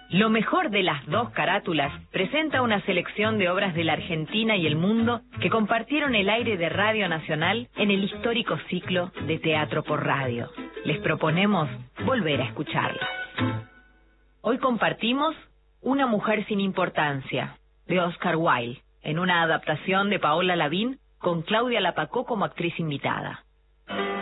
Lo mejor de las dos carátulas presenta una selección de obras de la Argentina y el mundo que compartieron el aire de Radio Nacional en el histórico ciclo de Teatro por Radio. Les proponemos volver a escucharlas. Hoy compartimos Una mujer sin importancia, de Oscar Wilde, en una adaptación de Paola Lavín con Claudia Lapacó como actriz invitada.